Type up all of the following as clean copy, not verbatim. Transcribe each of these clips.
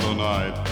tonight.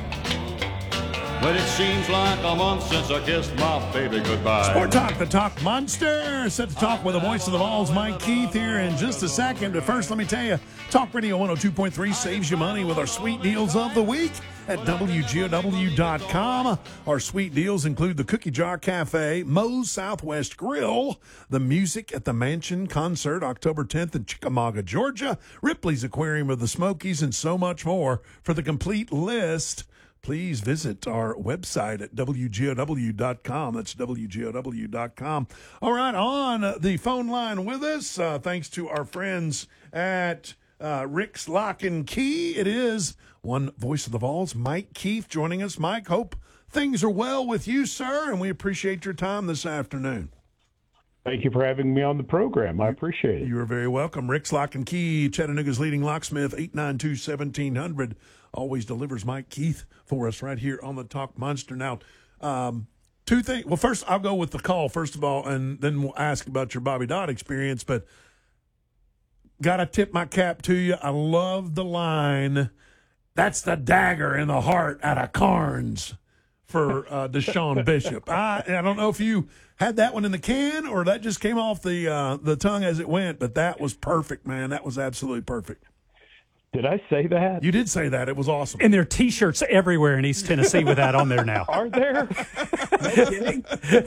But it seems like a month since I kissed my baby goodbye. Sport Talk, the Talk Monster. Set to talk with the voice of the Vols, Mike Keith, here in just a second. But first, let me tell you, Talk Radio 102.3 saves you money with our sweet deals of the week at WGOW.com. Our sweet deals include the Cookie Jar Cafe, Moe's Southwest Grill, the Music at the Mansion concert October 10th in Chickamauga, Georgia, Ripley's Aquarium of the Smokies, and so much more. For the complete list, please visit our website at WGOW.com. That's WGOW.com. All right, on the phone line with us, thanks to our friends at Rick's Lock and Key, it is one voice of the Vols, Mike Keith, joining us. Mike, hope things are well with you, sir, and we appreciate your time this afternoon. Thank you for having me on the program. I appreciate it. You are very welcome. Rick's Lock and Key, Chattanooga's leading locksmith, 892-1700. Always delivers Mike Keith for us right here on the Talk Monster. Now, two things. Well, first, I'll go with the call, first of all, and then we'll ask about your Bobby Dodd experience. But got to tip my cap to you. I love the line, "That's the dagger in the heart out of Carnes," for Deshaun Bishop. I don't know if you had that one in the can or that just came off the tongue as it went, but that was perfect, man. That was absolutely perfect. Did I say that? You did say that. It was awesome. And there are T-shirts everywhere in East Tennessee with that on there now. Are there? No kidding?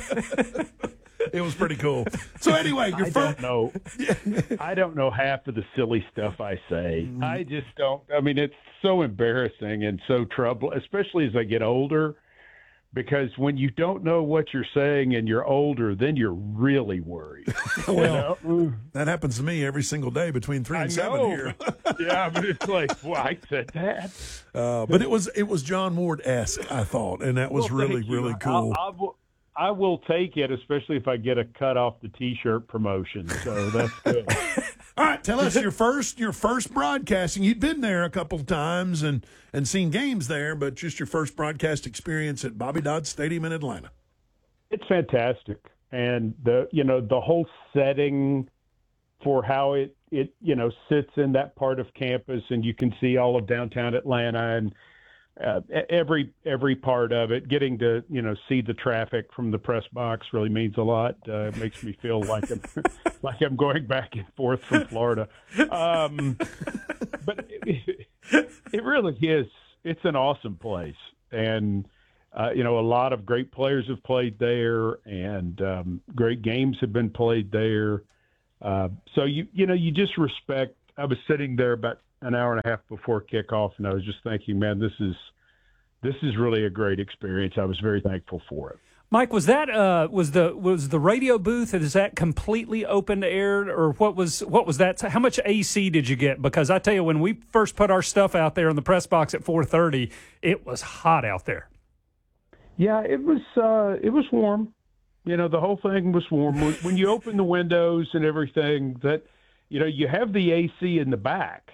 It was pretty cool. So anyway, your first. I don't know half of the silly stuff I say. I just don't. I mean, it's so embarrassing and so troubling, especially as I get older. Because when you don't know what you're saying and you're older, then you're really worried. Well, that happens to me every single day between 3 and 7 here. Yeah, but it's like, well, I said that. But it was John Ward-esque, I thought, and that was really cool. I will take it, especially if I get a cut off the T-shirt promotion. So that's good. All right, tell us your first broadcasting. You'd been there a couple of times and seen games there, but just your first broadcast experience at Bobby Dodd Stadium in Atlanta. It's fantastic, and the whole setting for how it sits in that part of campus, and you can see all of downtown Atlanta and every part of it. Getting to see the traffic from the press box really means a lot. It makes me feel like I'm going back and forth from Florida. But it really is. It's an awesome place, and a lot of great players have played there, and great games have been played there. So you just respect. I was sitting there about an hour and a half before kickoff, and I was just thinking, man, this is really a great experience. I was very thankful for it. Mike, was that was the radio booth? Is that completely open to air, or what was that? How much AC did you get? Because I tell you, when we first put our stuff out there on the press box at 4:30, it was hot out there. Yeah, it was warm. The whole thing was warm. When you open the windows and everything, that you have the AC in the back.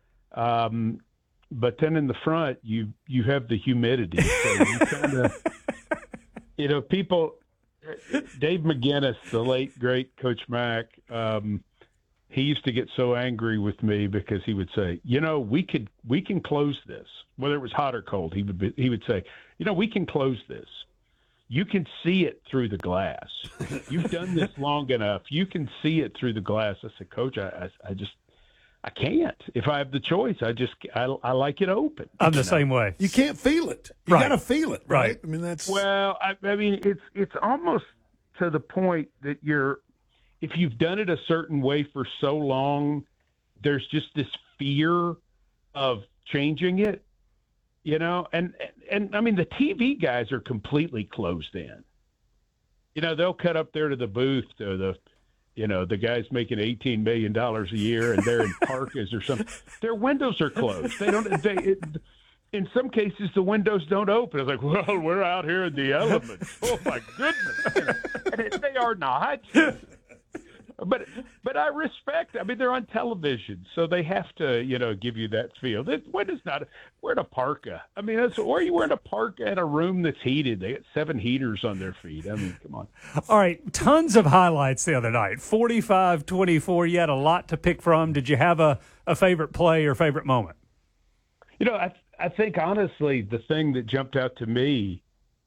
But then in the front, you have the humidity. So you kind of, people, Dave McGinnis, the late, great Coach Mack, he used to get so angry with me because he would say, we can close this, whether it was hot or cold. He would say, we can close this. You can see it through the glass. You've done this long enough. You can see it through the glass. I said, Coach, I can't. If I have the choice, I like it open. I'm the same way. You can't feel it. You got to feel it, right? I mean, that's I mean, it's almost to the point that if you've done it a certain way for so long, there's just this fear of changing it, and I mean, the TV guys are completely closed in. They'll cut up there to the booth to the guys making $18 million a year and they're in parkas or something. Their windows are closed. In some cases, the windows don't open. It's like, well, we're out here in the elements. Oh, my goodness. And they are not. But I respect. I mean, they're on television, so they have to, give you that feel. Window's not. We're in a parka. I mean, or you wearing a parka in a room that's heated. They got 7 heaters on their feet. I mean, come on. All right, tons of highlights the other night. 45-24. You had a lot to pick from. Did you have a favorite play or favorite moment? I think honestly, the thing that jumped out to me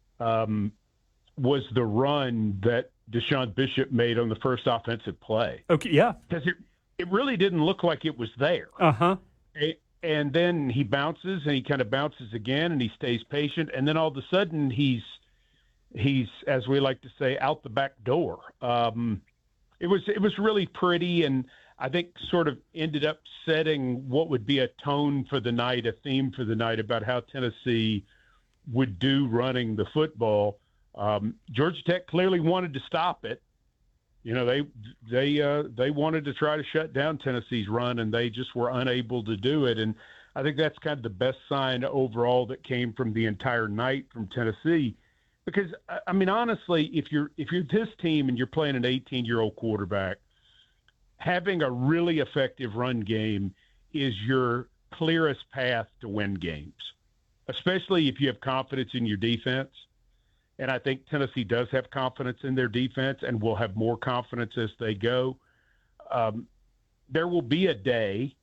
was the run that Deshaun Bishop made on the first offensive play. Okay, yeah. Because it really didn't look like it was there. Uh-huh. And then he bounces, and he kind of bounces again, and he stays patient, and then all of a sudden he's, as we like to say, out the back door. It was really pretty, and I think sort of ended up setting what would be a tone for the night, a theme for the night about how Tennessee would do running the football. Georgia Tech clearly wanted to stop it. You know, they wanted to try to shut down Tennessee's run, and they just were unable to do it. And I think that's kind of the best sign overall that came from the entire night from Tennessee. Because, I mean, honestly, if you're this team and you're playing an 18-year-old quarterback, having a really effective run game is your clearest path to win games, especially if you have confidence in your defense. And I think Tennessee does have confidence in their defense and will have more confidence as they go. There will be a day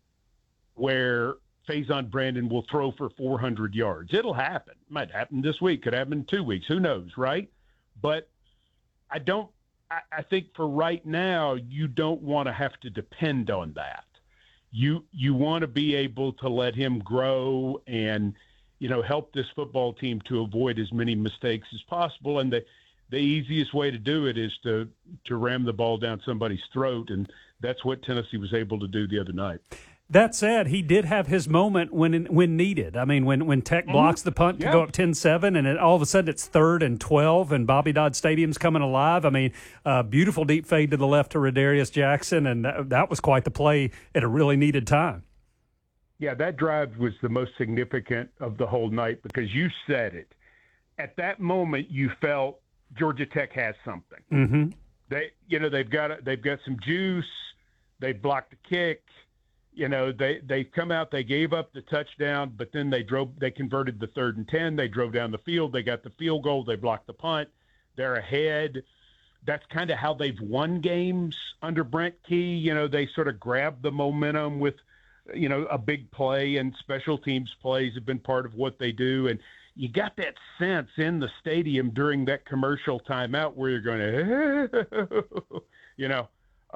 where Faison Brandon will throw for 400 yards. It'll happen. Might happen this week. Could happen in 2 weeks. Who knows, right? But I think for right now, you don't want to have to depend on that. You want to be able to let him grow and, you know, help this football team to avoid as many mistakes as possible. And the easiest way to do it is to ram the ball down somebody's throat, and that's what Tennessee was able to do the other night. That said, he did have his moment when needed. I mean, when Tech blocks the punt to go up 10-7, and all of a sudden it's 3rd and 12, and Bobby Dodd Stadium's coming alive. I mean, beautiful deep fade to the left to Rodarius Jackson, and that was quite the play at a really needed time. Yeah, that drive was the most significant of the whole night because you said it. At that moment, you felt Georgia Tech has something. Mm-hmm. They've got some juice. They blocked the kick. You know, they come out, they gave up the touchdown, but then they converted the 3rd and 10. They drove down the field. They got the field goal. They blocked the punt. They're ahead. That's kind of how they've won games under Brent Key. You know, they sort of grabbed the momentum with, you know, a big play, and special teams plays have been part of what they do. And you got that sense in the stadium during that commercial timeout where you're going to, you know,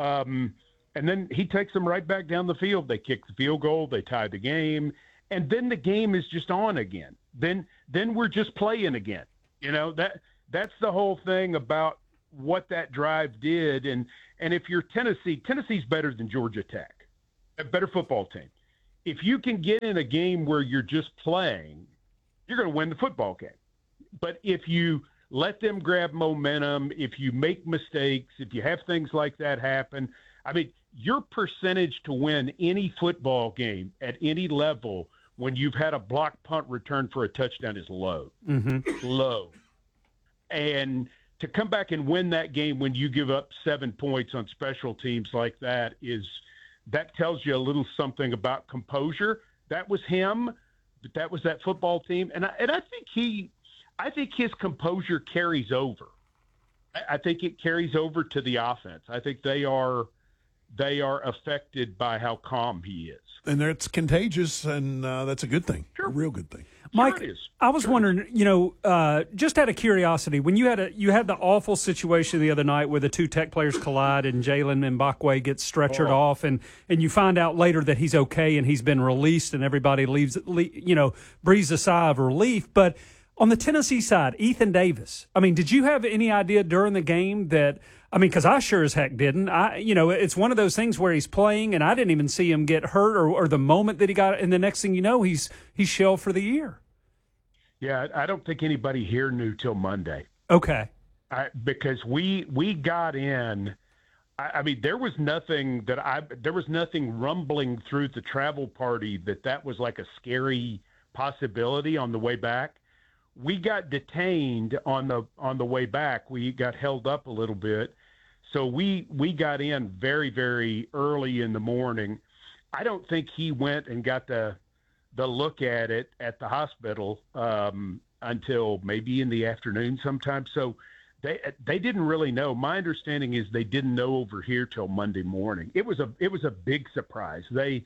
and then he takes them right back down the field. They kick the field goal. They tie the game. And then the game is just on again. Then we're just playing again. You know, that's the whole thing about what that drive did. And if you're Tennessee's better than Georgia Tech, a better football team. If you can get in a game where you're just playing, you're going to win the football game. But if you let them grab momentum, if you make mistakes, if you have things like that happen, I mean, your percentage to win any football game at any level when you've had a block punt return for a touchdown is low. Mm-hmm. Low. And to come back and win that game when you give up 7 points on special teams like that tells you a little something about composure. That was him, but that was that football team. And I think his composure carries over. I think it carries over to the offense. I think they are affected by how calm he is. And it's contagious, and that's a good thing. Sure. A real good thing. Mike, sure it is. I was wondering, you know, just out of curiosity, when you had the awful situation the other night where the two Tech players collide and Jalen Mbakwe gets stretchered off, and you find out later that he's okay and he's been released, and everybody breathes a sigh of relief. But on the Tennessee side, Ethan Davis, I mean, did you have any idea during the game that, I mean, because I sure as heck didn't. It's one of those things where he's playing and I didn't even see him get hurt or the moment that he got, and the next thing you know, he's shelved for the year. Yeah, I don't think anybody here knew till Monday. Okay. Because we got in. I mean, there was nothing rumbling through the travel party that was like a scary possibility on the way back. We got detained on the way back. We got held up a little bit. So we got in very, very early in the morning. I don't think he went and got the look at it at the hospital until maybe in the afternoon sometime. So they didn't really know. My understanding is they didn't know over here till Monday morning. It was a big surprise.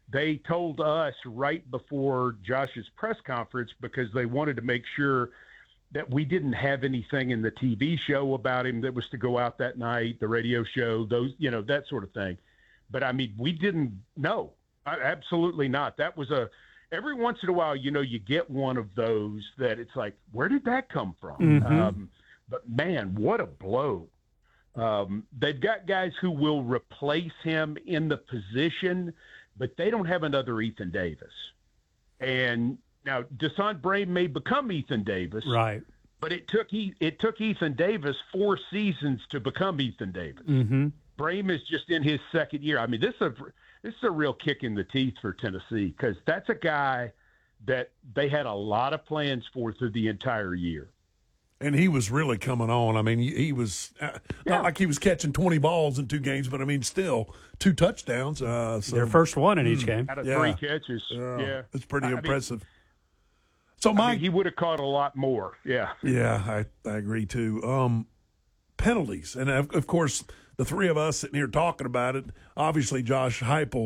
they told us right before Josh's press conference because they wanted to make sure that we didn't have anything in the TV show about him that was to go out that night, the radio show, those, that sort of thing. But I mean, we didn't know. Absolutely not. That was every once in a while, you get one of those that it's like, where did that come from? Mm-hmm. But man, what a blow. They've got guys who will replace him in the position, but they don't have another Ethan Davis. And now Deshaun Brame may become Ethan Davis, right? But it took Ethan Davis 4 seasons to become Ethan Davis. Mm-hmm. Brame is just in his second year. I mean, this is a real kick in the teeth for Tennessee because that's a guy that they had a lot of plans for through the entire year. And he was really coming on. I mean, he was not like he was catching 20 balls in 2 games, but I mean, still 2 touchdowns. So, their first one in each game. Out of 3 catches. Yeah. It's pretty impressive. So, Mike, he would have caught a lot more. Yeah. Yeah, I agree too. Penalties. And of course, the 3 of us sitting here talking about it, obviously Josh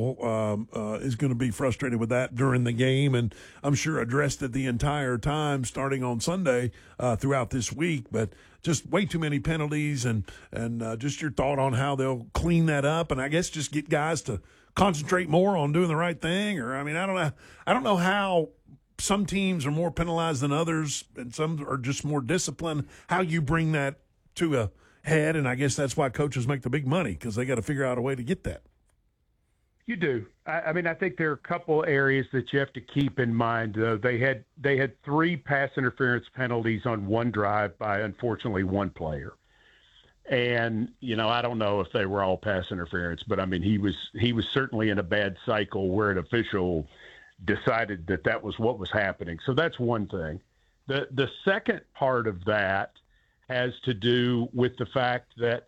Heupel is going to be frustrated with that during the game, and I'm sure addressed it the entire time starting on Sunday throughout this week. But just way too many penalties, and just your thought on how they'll clean that up, and I guess just get guys to concentrate more on doing the right thing. Or I mean, I don't know how some teams are more penalized than others, and some are just more disciplined. How you bring that to a head, and I guess that's why coaches make the big money because they got to figure out a way to get that. You do. I mean, I think there are a couple areas that you have to keep in mind. They had 3 pass interference penalties on one drive by, unfortunately, one player. And, I don't know if they were all pass interference, but I mean, he was certainly in a bad cycle where an official decided that was what was happening. So that's one thing. The second part of that has to do with the fact that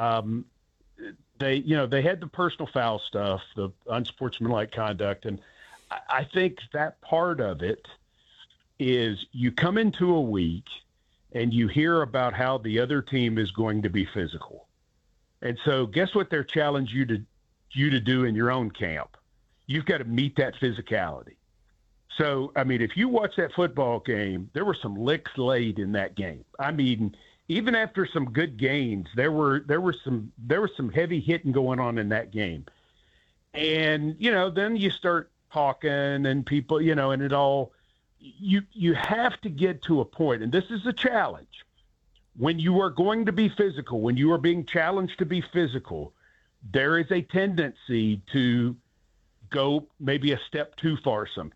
they had the personal foul stuff, the unsportsmanlike conduct, and I think that part of it is you come into a week and you hear about how the other team is going to be physical, and so guess what they're challenging you to do in your own camp? You've got to meet that physicality. So I mean, if you watch that football game, there were some licks laid in that game. I mean, even after some good gains, there was some heavy hitting going on in that game. And, then you start talking and people, and it all, you have to get to a point, and this is a challenge. When you are going to be physical, when you are being challenged to be physical, there is a tendency to go maybe a step too far sometimes.